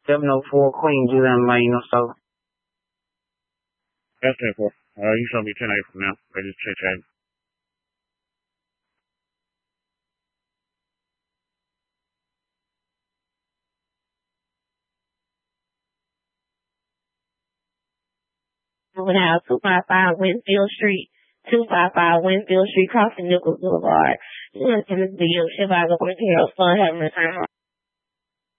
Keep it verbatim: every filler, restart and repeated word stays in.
seven oh four Queen, Julian Lane, so. That's ten four. Uh, you show me ten eight from now. I just chit chat. Now, two five five Winfield Street, two five five Winfield Street, crossing Nichols Boulevard. You want to send this video, Chicago, Winfield, fun having a time.